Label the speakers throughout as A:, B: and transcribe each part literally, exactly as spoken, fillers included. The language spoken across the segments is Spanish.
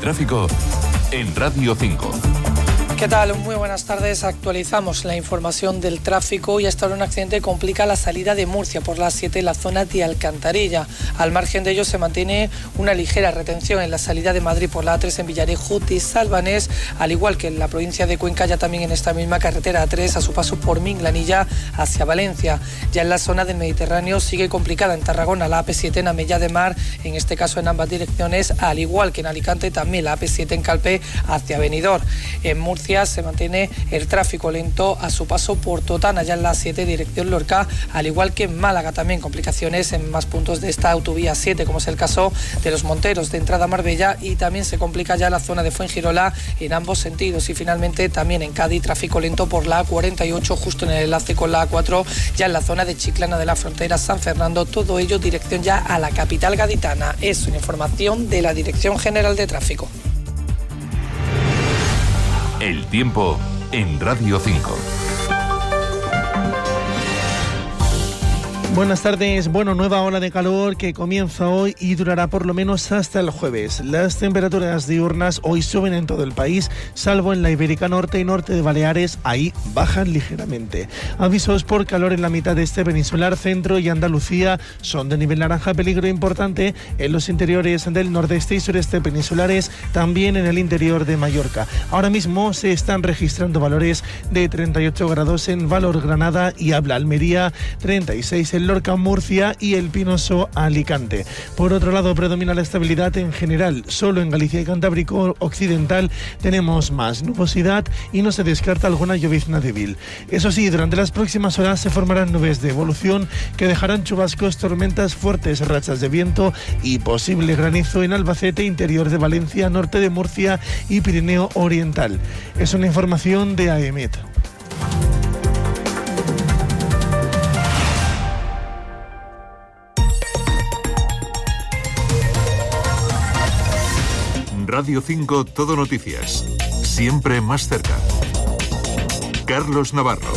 A: tráfico en Radio cinco.
B: ¿Qué tal? Muy buenas tardes. Actualizamos la información del tráfico y hasta ahora un accidente complica la salida de Murcia por la siete en la zona de Alcantarilla. Al margen de ello se mantiene una ligera retención en la salida de Madrid por la A tres en Villarejo de Salvanés, al igual que en la provincia de Cuenca, ya también en esta misma carretera A tres a su paso por Minglanilla hacia Valencia. Ya en la zona del Mediterráneo sigue complicada en Tarragona la A P siete en Amella de Mar, en este caso en ambas direcciones, al igual que en Alicante también la A P siete en Calpe hacia Benidorm. En Murcia se mantiene el tráfico lento a su paso por Totana, ya en la siete dirección Lorca, al igual que en Málaga también complicaciones en más puntos de esta autovía siete, como es el caso de Los Monteros de entrada a Marbella, y también se complica ya la zona de Fuengirola en ambos sentidos. Y finalmente también en Cádiz tráfico lento por la A cuarenta y ocho justo en el enlace con la A cuatro, ya en la zona de Chiclana de la Frontera, San Fernando, todo ello dirección ya a la capital gaditana. Es una información de la Dirección General de Tráfico.
A: El tiempo en Radio cinco.
C: Buenas tardes. Bueno, nueva ola de calor que comienza hoy y durará por lo menos hasta el jueves. Las temperaturas diurnas hoy suben en todo el país, salvo en la Ibérica Norte y norte de Baleares, ahí bajan ligeramente. Avisos por calor en la mitad de este peninsular, centro y Andalucía son de nivel naranja, peligro importante en los interiores del nordeste y sureste peninsulares, también en el interior de Mallorca. Ahora mismo se están registrando valores de treinta y ocho grados en Valor, Granada y Habla, Almería, treinta y seis en Lorca, Murcia y El Pinoso, Alicante. Por otro lado, predomina la estabilidad en general. Solo en Galicia y Cantábrico Occidental tenemos más nubosidad y no se descarta alguna llovizna débil. Eso sí, durante las próximas horas se formarán nubes de evolución que dejarán chubascos, tormentas, fuertes rachas de viento y posible granizo en Albacete, interior de Valencia, norte de Murcia y Pirineo Oriental. Es una información de A E M E T.
A: Radio cinco Todo Noticias. Siempre más cerca. Carlos Navarro.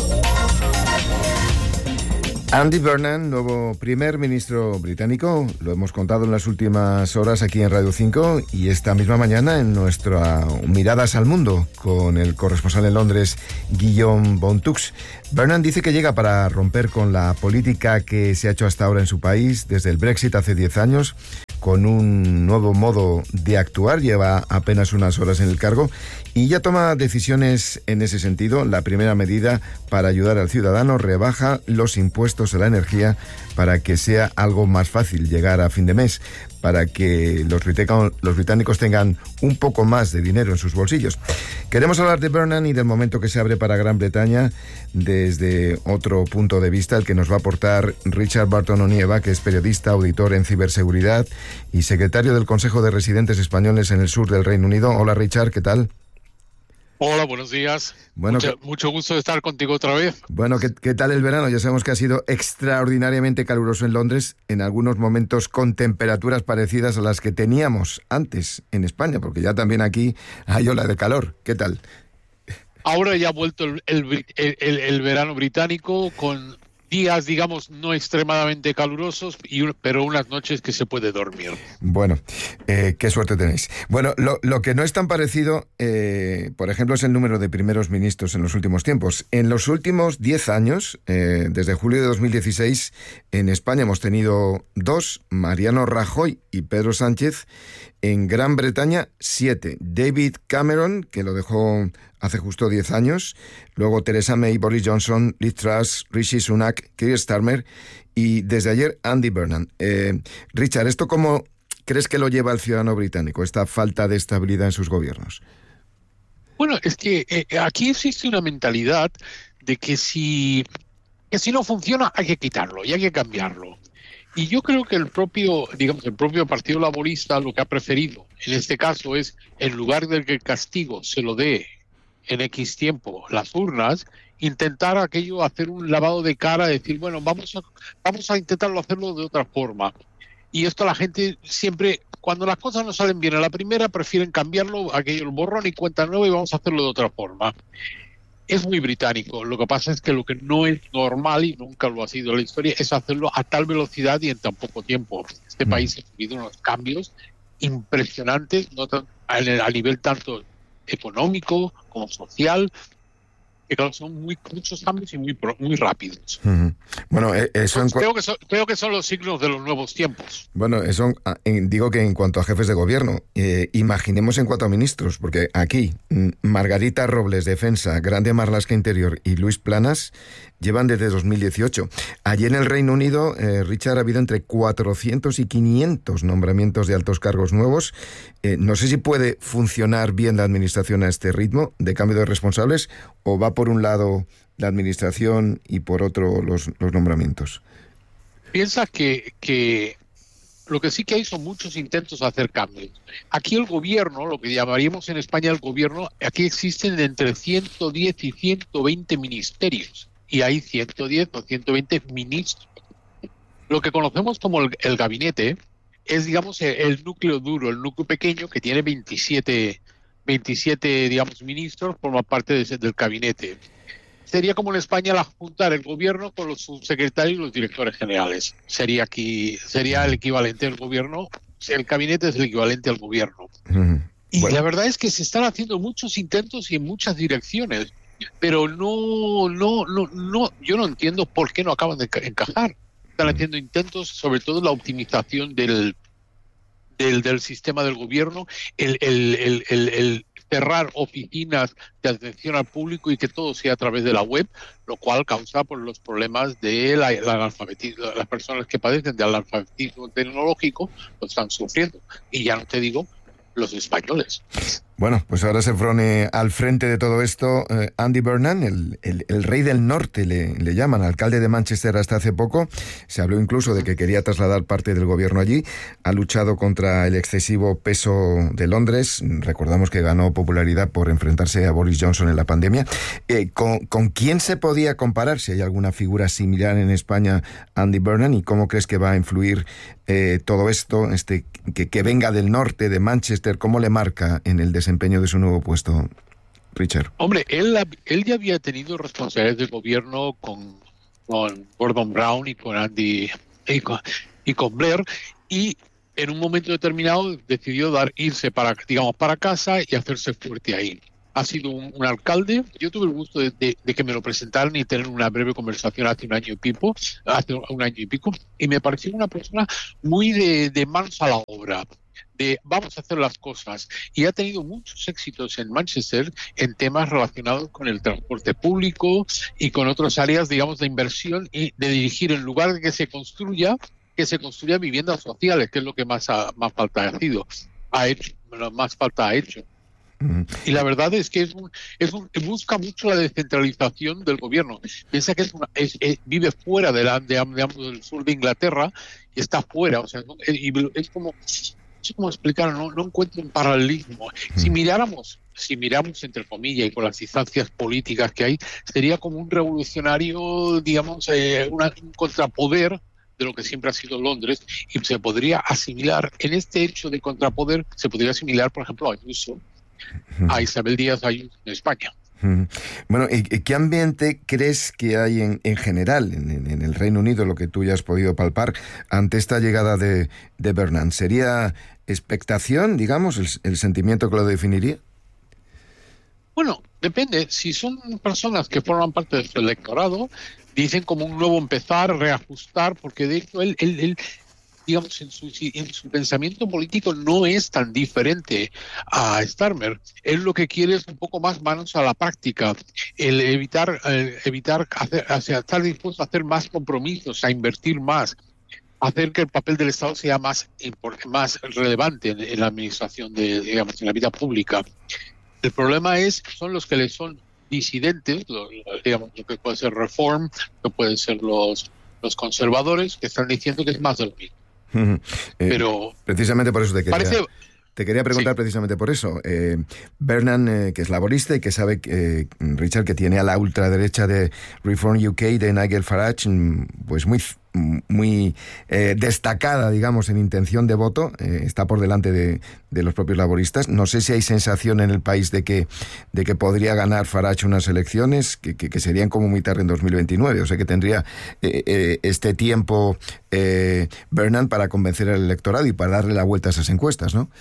D: Andy Burnham, nuevo primer ministro británico, lo hemos contado en las últimas horas aquí en Radio cinco y esta misma mañana en nuestra Miradas al Mundo con el corresponsal en Londres, Guillaume Bontux. Burnham dice que llega para romper con la política que se ha hecho hasta ahora en su país desde el Brexit hace diez años, con un nuevo modo de actuar. Lleva apenas unas horas en el cargo y ya toma decisiones en ese sentido. La primera medida para ayudar al ciudadano: rebaja los impuestos a la energía para que sea algo más fácil llegar a fin de mes, para que los, los británicos tengan un poco más de dinero en sus bolsillos. Queremos hablar de Burnham y del momento que se abre para Gran Bretaña desde otro punto de vista, el que nos va a aportar Richard Barton Onieva, que es periodista, auditor en ciberseguridad y secretario del Consejo de Residentes Españoles en el sur del Reino Unido. Hola Richard, ¿qué tal?
E: Hola, buenos días.
D: Bueno,
E: mucho, mucho gusto de estar contigo otra vez.
D: Bueno, ¿qué, ¿qué tal el verano? Ya sabemos que ha sido extraordinariamente caluroso en Londres, en algunos momentos con temperaturas parecidas a las que teníamos antes en España, porque ya también aquí hay ola de calor. ¿Qué tal?
E: Ahora ya ha vuelto el, el, el, el verano británico con días, digamos, no extremadamente calurosos, y, pero unas noches que se puede dormir.
D: Bueno, eh, qué suerte tenéis. Bueno, lo, lo que no es tan parecido, eh, por ejemplo, es el número de primeros ministros en los últimos tiempos. En los últimos diez años, eh, desde julio de dos mil dieciséis, en España hemos tenido dos, Mariano Rajoy y Pedro Sánchez. En Gran Bretaña, siete. David Cameron, que lo dejó hace justo diez años. Luego Theresa May, Boris Johnson, Liz Truss, Rishi Sunak, Keir Starmer y desde ayer Andy Burnham. Eh, Richard, ¿esto cómo crees que lo lleva el ciudadano británico, esta falta de estabilidad en sus gobiernos?
E: Bueno, es que eh, aquí existe una mentalidad de que si, que si no funciona hay que quitarlo y hay que cambiarlo. Y yo creo que el propio, digamos, el propio Partido Laborista lo que ha preferido en este caso es, en lugar de que el castigo se lo dé en X tiempo las urnas, intentar aquello, hacer un lavado de cara, decir, bueno, vamos a, vamos a intentarlo hacerlo de otra forma. Y esto la gente siempre, cuando las cosas no salen bien a la primera, prefieren cambiarlo, aquello, el borrón y cuenta nueva, y vamos a hacerlo de otra forma. Es muy británico. Lo que pasa es que lo que no es normal, y nunca lo ha sido en la historia, es hacerlo a tal velocidad y en tan poco tiempo. Este mm. país ha vivido unos cambios impresionantes, no tan, a, a nivel tanto económico como social, que claro, son muy, muchos cambios y muy, muy rápidos.
D: Uh-huh. Bueno, eso
E: Entonces, creo, que son, creo que son los signos de los nuevos tiempos.
D: Bueno, eso en, digo que en cuanto a jefes de gobierno, eh, imaginemos en cuanto a ministros, porque aquí Margarita Robles, Defensa, Grande Marlaska, Interior, y Luis Planas llevan desde dos mil dieciocho. Allí en el Reino Unido, eh, Richard, ha habido entre cuatrocientos y quinientos nombramientos de altos cargos nuevos. Eh, no sé si puede funcionar bien la administración a este ritmo de cambio de responsables, o va por un lado la administración y por otro los, los nombramientos.
E: Piensa que, que lo que sí que hay son muchos intentos de hacer cambios. Aquí el gobierno, lo que llamaríamos en España el gobierno, aquí existen entre ciento diez y ciento veinte ministerios, y hay ciento diez o ciento veinte ministros. Lo que conocemos como el, el gabinete es, digamos, el, el núcleo duro, el núcleo pequeño, que tiene veintisiete, veintisiete digamos, ministros, forma parte de ese, del gabinete. Sería como en España la juntar el gobierno con los subsecretarios y los directores generales. Sería aquí, sería el equivalente al gobierno. El gabinete es el equivalente al gobierno. Uh-huh. Y bueno, la verdad es que se están haciendo muchos intentos y en muchas direcciones, pero no, no, no, no, yo no entiendo por qué no acaban de encajar. Están haciendo intentos, sobre todo la optimización del, del, del sistema del gobierno, el, el, el, el, el cerrar oficinas de atención al público y que todo sea a través de la web, lo cual causa por los problemas de la, la analfabetismo. Las personas que padecen de analfabetismo tecnológico lo están sufriendo. Y ya no te digo los españoles.
D: Bueno, pues ahora se pone al frente de todo esto eh, Andy Burnham, el, el, el rey del norte, le, le llaman, alcalde de Manchester hasta hace poco. Se habló incluso de que quería trasladar parte del gobierno allí. Ha luchado contra el excesivo peso de Londres. Recordamos que ganó popularidad por enfrentarse a Boris Johnson en la pandemia. Eh, ¿con, ¿Con quién se podía comparar? Si hay alguna figura similar en España, Andy Burnham, ¿y cómo crees que va a influir eh, todo esto, este que, que venga del norte, de Manchester? ¿Cómo le marca en el desempeño de su nuevo puesto, Richard?
E: Hombre, él, él ya había tenido responsabilidades de gobierno con, con Gordon Brown y con Andy y con, y con Blair, y en un momento determinado decidió dar irse para, digamos, para casa y hacerse fuerte ahí. Ha sido un, un alcalde. Yo tuve el gusto de, de, de que me lo presentaran y tener una breve conversación hace un año y pico, hace un año y pico, y me pareció una persona muy de, de manos a la obra, de vamos a hacer las cosas, y ha tenido muchos éxitos en Manchester en temas relacionados con el transporte público y con otras áreas, digamos, de inversión y de dirigir, en lugar de que se construya, que se construya viviendas sociales, que es lo que más, ha, más falta ha sido, ha hecho, más falta ha hecho. Uh-huh. Y la verdad es que es un, es un, busca mucho la descentralización del gobierno. Piensa que es una, es, es, vive fuera de la, de, digamos, del sur de Inglaterra y está fuera, o sea, y es como, no sé cómo explicarlo, no, no encuentro un paralelismo. Uh-huh. Si miráramos, si miramos entre comillas y con las instancias políticas que hay, sería como un revolucionario, digamos, eh, una, un contrapoder de lo que siempre ha sido Londres, y se podría asimilar, en este hecho de contrapoder, se podría asimilar, por ejemplo, a Ayuso, a Isabel Díaz Ayuso en España.
D: Bueno, ¿y qué ambiente crees que hay en, en general en, en el Reino Unido, lo que tú ya has podido palpar, ante esta llegada de, de Burnham? ¿Sería expectación, digamos, el, el sentimiento que lo definiría?
E: Bueno, depende. Si son personas que forman parte de su electorado, dicen como un nuevo empezar, reajustar, porque de hecho él, él, él digamos, en su, en su pensamiento político no es tan diferente a Starmer. Él lo que quiere es un poco más manos a la práctica, el evitar, el evitar hacer, o sea, estar dispuesto a hacer más compromisos, a invertir más, hacer que el papel del Estado sea más, más relevante en, en la administración, de, digamos, en la vida pública. El problema es, son los que le son disidentes, lo, digamos, lo que puede ser Reform, lo que pueden ser los, los conservadores, que están diciendo que es más de lo mismo.
D: Uh-huh. eh,
E: Pero
D: precisamente por eso te quería,
E: parece,
D: te quería preguntar, sí. precisamente por eso. Eh, Burnham, eh, que es laborista y que sabe, que, eh, Richard, que tiene a la ultraderecha de Reform U K, de Nigel Farage, pues muy muy eh, destacada, digamos, en intención de voto, eh, está por delante de, de los propios laboristas. No sé si hay sensación en el país de que de que podría ganar Farage unas elecciones que, que, que serían como muy tarde en dos mil veintinueve, o sea que tendría eh, eh, este tiempo eh, Burnham para convencer al electorado y para darle la vuelta a esas encuestas, ¿no?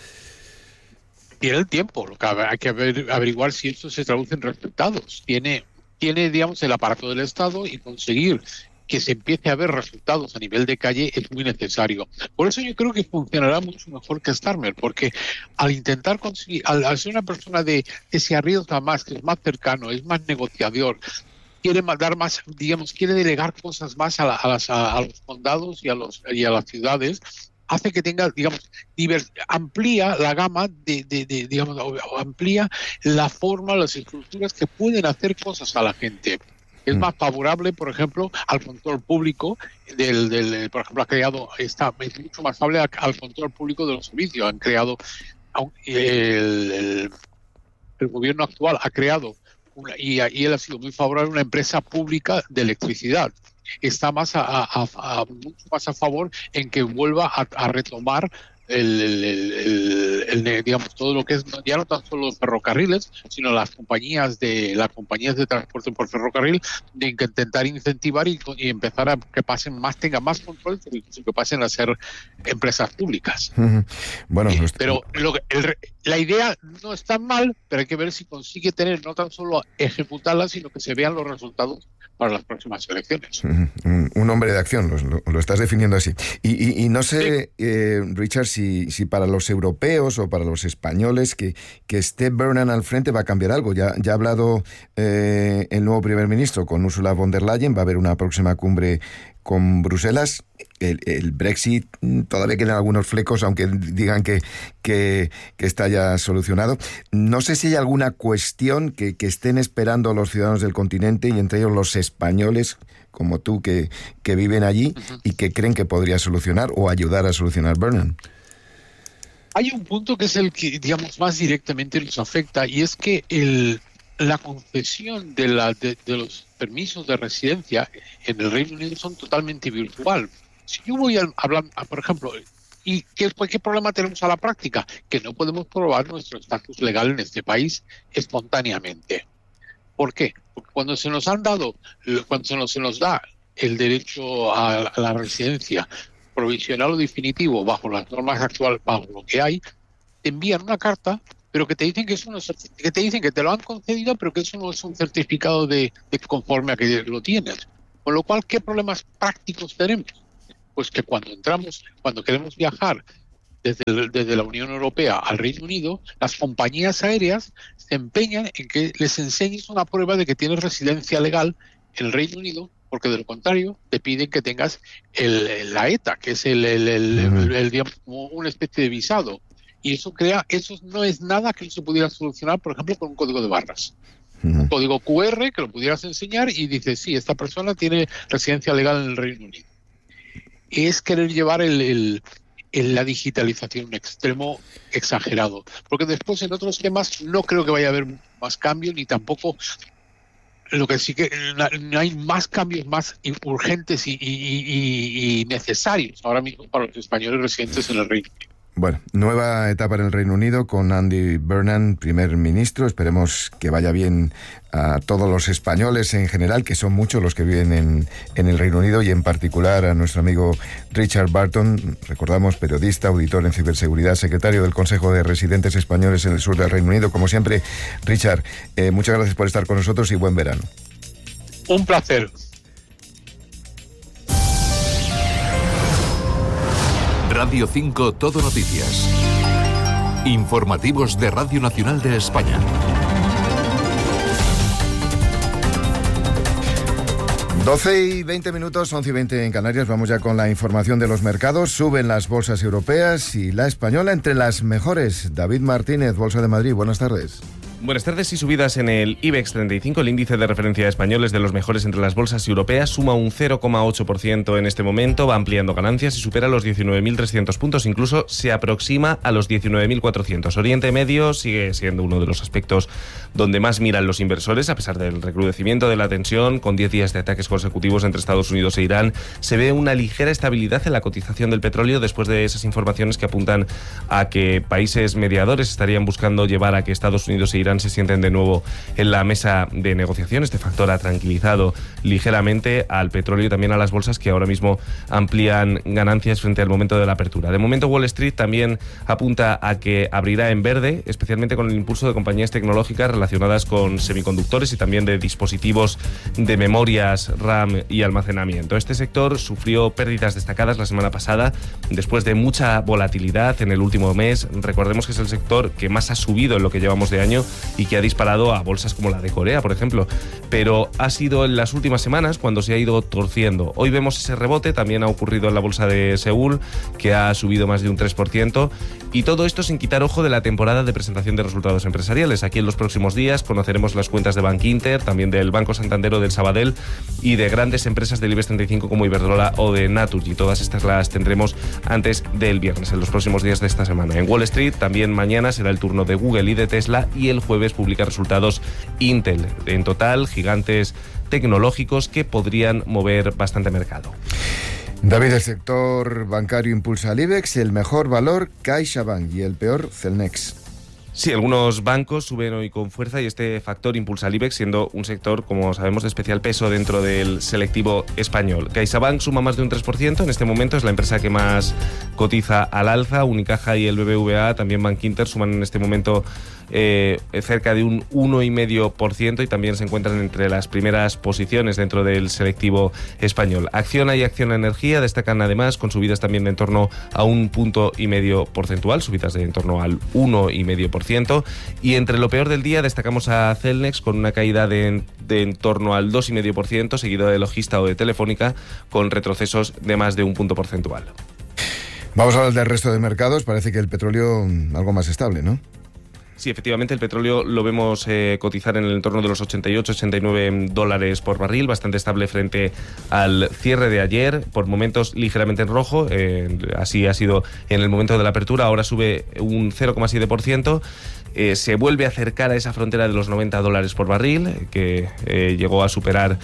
E: Tiene el tiempo, lo que hay que averiguar si esto se traduce en resultados. Tiene, tiene, digamos, el aparato del Estado, y conseguir que se empiece a ver resultados a nivel de calle es muy necesario. Por eso yo creo que funcionará mucho mejor que Starmer, porque al intentar conseguir, al, al ser una persona de que se arriesga más, que es más cercano, es más negociador, quiere dar más, digamos, quiere delegar cosas más a, la, a, las, a, a los condados y a, los, y a las ciudades, hace que tenga, digamos, divers, amplía la gama de, de, de digamos, amplía la forma, las estructuras que pueden hacer cosas a la gente. Es más favorable, por ejemplo, al control público del, del por ejemplo, ha creado, está, es mucho más favorable al, al control público de los servicios. Han creado, el, el, el gobierno actual ha creado, una, y, y él ha sido muy favorable a una empresa pública de electricidad. Está más a, a, a, mucho más a favor en que vuelva a, a retomar el, el, el, el, el, digamos, todo lo que es, ya no tan solo los ferrocarriles, sino las compañías de las compañías de transporte por ferrocarril, de intentar incentivar y, y empezar a que pasen más, tengan más control, pero que pasen a ser empresas públicas.
D: Uh-huh. Bueno,
E: eh,
D: pues,
E: pero lo que, el, la idea no está mal, pero hay que ver si consigue tener, no tan solo ejecutarla, sino que se vean los resultados para las próximas elecciones.
D: Uh-huh. Un, un hombre de acción, lo, lo, lo estás definiendo así. Y, y, y no sé, sí. eh, Richard, si, si para los europeos o para los españoles que, que esté Burnham al frente va a cambiar algo. Ya, ya ha hablado eh, el nuevo primer ministro con Ursula von der Leyen, va a haber una próxima cumbre con Bruselas. El, el Brexit todavía quedan algunos flecos, aunque digan que, que, que está ya solucionado. No sé si hay alguna cuestión que, que estén esperando los ciudadanos del continente, y entre ellos los españoles, como tú, que, que viven allí uh-huh. y que creen que podría solucionar o ayudar a solucionar Burnham.
E: Hay un punto que es el que, digamos, más directamente nos afecta, y es que el, la concesión de, la, de, de los permisos de residencia en el Reino Unido son totalmente virtual. Si yo voy a hablar, por ejemplo, ¿y qué, qué problema tenemos a la práctica? Que no podemos probar nuestro estatus legal en este país espontáneamente. ¿Por qué? Porque cuando se nos han dado, cuando se nos, se nos da el derecho a, a la residencia provisional o definitivo bajo las normas actuales, bajo lo que hay, te envían una carta, pero que te dicen que eso no es, que te dicen que te lo han concedido, pero que eso no es un certificado de, de conforme a que lo tienes. Con lo cual, ¿qué problemas prácticos tenemos? Pues que cuando entramos, cuando queremos viajar desde, desde la Unión Europea al Reino Unido, las compañías aéreas se empeñan en que les enseñes una prueba de que tienes residencia legal en el Reino Unido, porque de lo contrario te piden que tengas el, la ETA, que es el, el, el, el, el, el digamos, como una especie de visado. Y eso crea, eso no es nada que no se pudiera solucionar, por ejemplo, con un código de barras. Uh-huh. Un código cu erre que lo pudieras enseñar y dices, sí, esta persona tiene residencia legal en el Reino Unido. Es querer llevar el, el, el, la digitalización a un extremo exagerado. Porque después en otros temas no creo que vaya a haber más cambio, ni tampoco lo que sí que no hay más cambios más urgentes y, y, y, y necesarios ahora mismo para los españoles residentes en el Reino Unido.
D: Bueno, nueva etapa en el Reino Unido con Andy Burnham, primer ministro. Esperemos que vaya bien a todos los españoles en general, que son muchos los que viven en, en el Reino Unido, y en particular a nuestro amigo Richard Barton, recordamos, periodista, auditor en ciberseguridad, secretario del Consejo de Residentes Españoles en el sur del Reino Unido. Como siempre, Richard, eh, muchas gracias por estar con nosotros y buen verano.
E: Un placer.
A: Radio cinco Todo Noticias. Informativos de Radio Nacional de España.
D: doce y veinte minutos, once y veinte en Canarias. Vamos ya con la información de los mercados. Suben las bolsas europeas y la española entre las mejores. David Martínez, Bolsa de Madrid, buenas tardes.
F: Buenas tardes. Y subidas en el IBEX treinta y cinco, el índice de referencia español es de los mejores entre las bolsas europeas, suma un cero coma ocho por ciento en este momento, va ampliando ganancias y supera los diecinueve mil trescientos puntos, incluso se aproxima a los diecinueve mil cuatrocientos. Oriente Medio sigue siendo uno de los aspectos donde más miran los inversores, a pesar del recrudecimiento de la tensión, con diez días de ataques consecutivos entre Estados Unidos e Irán. Se ve una ligera estabilidad en la cotización del petróleo después de esas informaciones que apuntan a que países mediadores estarían buscando llevar a que Estados Unidos e Irán se sienten de nuevo en la mesa de negociación. Este factor ha tranquilizado ligeramente al petróleo y también a las bolsas, que ahora mismo amplían ganancias frente al momento de la apertura. De momento, Wall Street también apunta a que abrirá en verde, especialmente con el impulso de compañías tecnológicas relacionadas con semiconductores y también de dispositivos de memorias RAM y almacenamiento. Este sector sufrió pérdidas destacadas la semana pasada después de mucha volatilidad en el último mes. Recordemos que es el sector que más ha subido en lo que llevamos de año y que ha disparado a bolsas como la de Corea, por ejemplo. Pero ha sido en las últimas semanas cuando se ha ido torciendo. Hoy vemos ese rebote, también ha ocurrido en la bolsa de Seúl, que ha subido más de un tres por ciento. Y todo esto sin quitar ojo de la temporada de presentación de resultados empresariales. Aquí en los próximos días conoceremos las cuentas de Bankinter, también del Banco Santander o del Sabadell y de grandes empresas del IBEX treinta y cinco como Iberdrola o de Naturgy. Todas estas las tendremos antes del viernes, en los próximos días de esta semana. En Wall Street también mañana será el turno de Google y de Tesla, y el jueves publica resultados Intel. En total, gigantes tecnológicos que podrían mover bastante mercado.
D: David, el sector bancario impulsa al IBEX, el mejor valor CaixaBank y el peor Celnex.
F: Sí, algunos bancos suben hoy con fuerza y este factor impulsa al IBEX, siendo un sector, como sabemos, de especial peso dentro del selectivo español. CaixaBank suma más de un tres por ciento, en este momento es la empresa que más cotiza al alza. Unicaja y el B B V A, también Bankinter, suman en este momento eh, cerca de un uno coma cinco por ciento y también se encuentran entre las primeras posiciones dentro del selectivo español. Acciona y Acciona Energía destacan además con subidas también de en torno a un punto y medio porcentual, subidas de en torno al uno coma cinco por ciento. Y entre lo peor del día destacamos a Celnex con una caída de, de en torno al dos coma cinco por ciento, seguido de Logista o de Telefónica con retrocesos de más de un punto porcentual.
D: Vamos a hablar del resto de mercados. Parece que el petróleo algo más estable, ¿no?
F: Sí, efectivamente, el petróleo lo vemos eh, cotizar en el entorno de los ochenta y ocho a ochenta y nueve dólares por barril, bastante estable frente al cierre de ayer, por momentos ligeramente en rojo, eh, así ha sido en el momento de la apertura, ahora sube un cero coma siete por ciento. Eh, se vuelve a acercar a esa frontera de los noventa dólares por barril, que eh, llegó a superar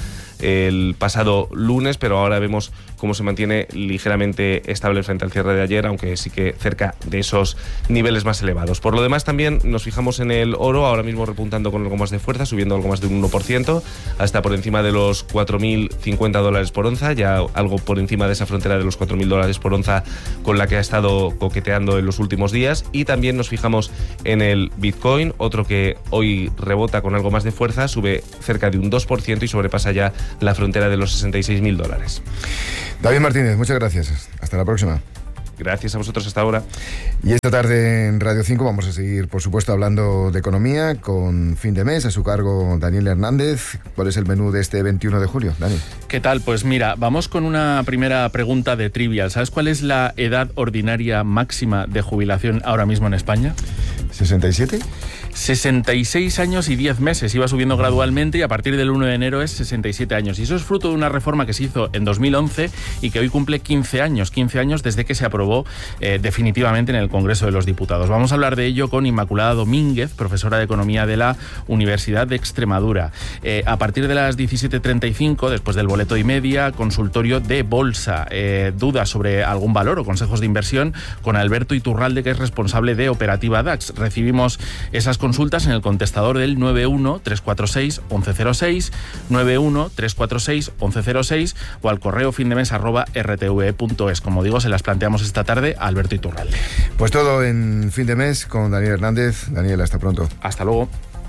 F: el pasado lunes, pero ahora vemos cómo se mantiene ligeramente estable frente al cierre de ayer, aunque sí que cerca de esos niveles más elevados. Por lo demás, también nos fijamos en el oro, ahora mismo repuntando con algo más de fuerza, subiendo algo más de un uno por ciento, hasta por encima de los cuatro mil cincuenta dólares por onza, ya algo por encima de esa frontera de los cuatro mil dólares por onza con la que ha estado coqueteando en los últimos días. Y también nos fijamos en el Bitcoin, otro que hoy rebota con algo más de fuerza, sube cerca de un dos por ciento y sobrepasa ya la frontera de los sesenta y seis mil dólares.
D: David Martínez, muchas gracias. Hasta la próxima.
F: Gracias a vosotros, hasta ahora.
D: Y esta tarde en Radio cinco vamos a seguir, por supuesto, hablando de economía con fin de mes. A su cargo, Daniel Hernández. ¿Cuál es el menú de este veintiuno de julio, Dani?
G: ¿Qué tal? Pues mira, vamos con una primera pregunta de trivial. ¿Sabes cuál es la edad ordinaria máxima de jubilación ahora mismo en España?
D: ¿sesenta y siete?
G: sesenta y seis años y diez meses, iba subiendo gradualmente y a partir del uno de enero es sesenta y siete años. Y eso es fruto de una reforma que se hizo en dos mil once y que hoy cumple quince años, quince años desde que se aprobó eh, definitivamente en el Congreso de los Diputados. Vamos a hablar de ello con Inmaculada Domínguez, profesora de Economía de la Universidad de Extremadura. Eh, a partir de las diecisiete treinta y cinco, después del boleto y media, consultorio de bolsa. Eh, dudas sobre algún valor o consejos de inversión con Alberto Iturralde, que es responsable de Operativa DAX. Recibimos esas consultas en el contestador del nueve uno tres cuatro seis once cero seis, nueve uno tres cuatro seis once cero seis o al correo findemes arroba r t v punto es. Como digo, se las planteamos esta tarde a Alberto Iturralde.
D: Pues todo en Fin de Mes con Daniel Hernández. Daniel, hasta pronto.
G: Hasta luego.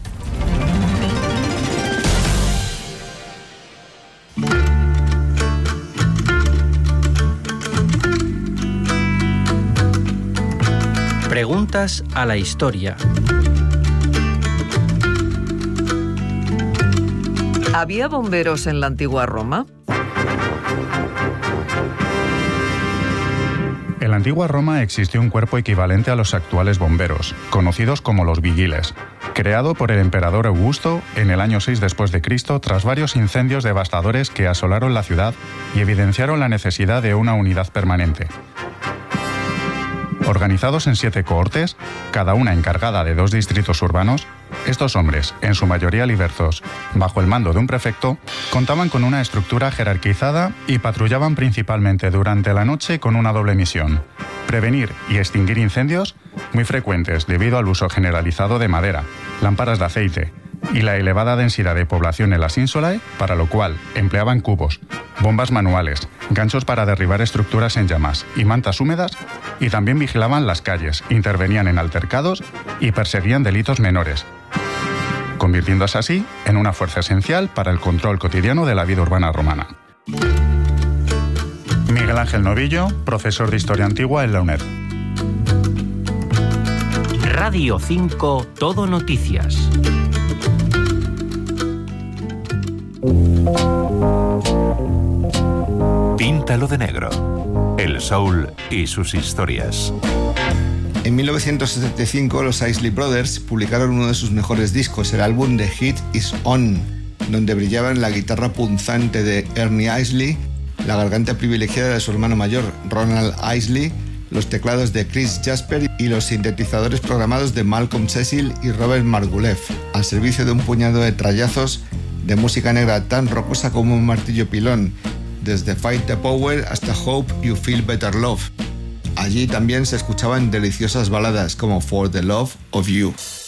H: Preguntas a la historia.
I: ¿Había bomberos en la antigua Roma?
J: En la
H: la antigua Roma existió un cuerpo equivalente a los actuales bomberos, conocidos como los vigiles, creado por el emperador Augusto en el año seis después de Cristo tras varios incendios devastadores que asolaron la ciudad y evidenciaron la necesidad de una unidad permanente. Organizados en siete cohortes, cada una encargada de dos distritos urbanos, estos hombres, en su mayoría libertos, bajo el mando de un prefecto, contaban con una estructura jerarquizada y patrullaban principalmente durante la noche con una doble misión: prevenir y extinguir incendios, muy frecuentes debido al uso generalizado de madera, lámparas de aceite y la elevada densidad de población en las ínsulae, para lo cual empleaban cubos, bombas manuales, ganchos para derribar estructuras en llamas y mantas húmedas, y también vigilaban las calles, intervenían en altercados y perseguían delitos menores, convirtiéndose así en una fuerza esencial para el control cotidiano de la vida urbana romana. Miguel Ángel Novillo, profesor de Historia Antigua en la UNED.
J: Radio cinco Todo Noticias.
A: Píntalo de negro. El soul y sus historias.
K: En mil novecientos setenta y cinco, los Isley Brothers publicaron uno de sus mejores discos, el álbum The Heat Is On, donde brillaban la guitarra punzante de Ernie Isley, la garganta privilegiada de su hermano mayor, Ronald Isley, los teclados de Chris Jasper y los sintetizadores programados de Malcolm Cecil y Robert Margouleff, al servicio de un puñado de trallazos de música negra tan rocosa como un martillo pilón, desde Fight the Power hasta Hope You Feel Better Love. Allí también se escuchaban deliciosas baladas como For the Love of You.